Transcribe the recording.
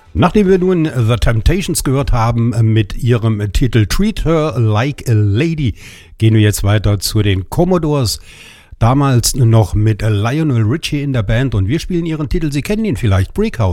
Nachdem wir nun The Temptations gehört haben mit ihrem Titel Treat Her Like a Lady, gehen wir jetzt weiter zu den Commodores. Damals noch mit Lionel Richie in der Band und wir spielen ihren Titel, Sie kennen ihn vielleicht, Brick House.